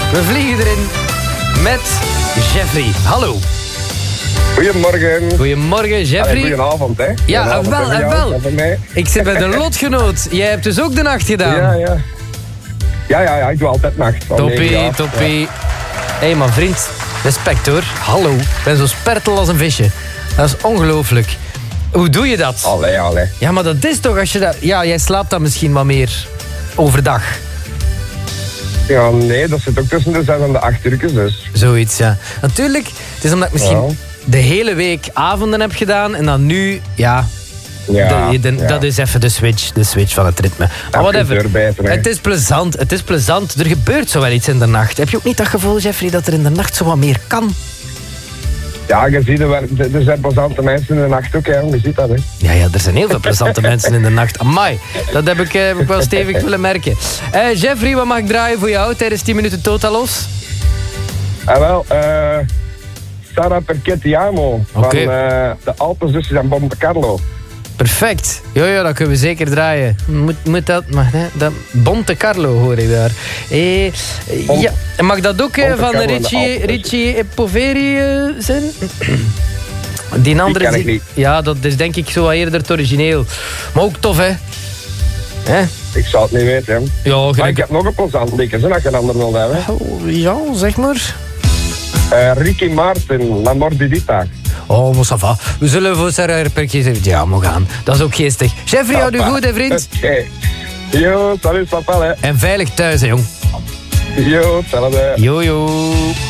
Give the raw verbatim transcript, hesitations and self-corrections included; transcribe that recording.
We vliegen erin met Jeffrey. Hallo. Goedemorgen. Goedemorgen, Jeffrey. Goedenavond, hè. Ja, en wel, en wel. Ik zit met een lotgenoot. Jij hebt dus ook de nacht gedaan. Ja, ja. Ja, ja, ja, ik doe altijd nacht. Toppie, toppie. Hé, hey, man, vriend. Respect, hoor. Hallo. Ik ben zo spertel als een visje. Dat is ongelooflijk. Hoe doe je dat? Allee, allee. Ja, maar dat is toch als je dat... Ja, jij slaapt dan misschien wat meer overdag. Ja, nee, dat zit ook tussen de zes en de acht uur, dus. Zoiets, ja. Natuurlijk, het is omdat ik misschien Ja. de hele week avonden heb gedaan en dan nu, ja... Ja, de, de, ja. Dat is even de switch, de switch van het ritme. Maar Even whatever. deurbijten, hè. Het is plezant, het is plezant. Er gebeurt zo wel iets in de nacht. Heb je ook niet dat gevoel, Jeffrey, dat er in de nacht zo wat meer kan? Ja, je ziet er, wel- er zijn plezante mensen in de nacht ook, hè. Je ziet dat, hè. Ja, ja, er zijn heel veel plezante mensen in de nacht. Amai, dat heb ik, eh, heb ik wel stevig willen merken. Eh, Jeffrey, wat mag ik draaien voor jou tijdens tien minuten Totalos? En wel, eh... Sarah Perché-Ti-Amo van Oké. eh, de Alpenzusters en Monte Carlo. Perfect. Ja, ja, dat kunnen we zeker draaien. Moet, moet dat, mag, hè? Dat, Monte Carlo hoor ik daar. Eh, Mon- ja, mag dat ook eh, Monte van Carlo en de Ricci, Alpen. Ricci Poveri eh, zijn? Die andere ken ik zie- niet. Ja, dat is denk ik zo wat eerder het origineel. Maar ook tof, hè? Hè? Ik zou het niet weten, hè. Ja, Maar gelijk... ik heb nog een plezant liedje, hè, als je een ander wil hebben. Oh, ja, zeg maar. Eh, Ricky Martin, La Mordidita. Oh, maar ça va. We zullen voor Sarah Perché-Ti-Amo gaan. Dat is ook geestig. Jeffrey, hou je goed, hè, vriend? Oké. Yo, salut, papa, hè. En veilig thuis, hè, jong. Yo, hetzelfde. Yo, yo.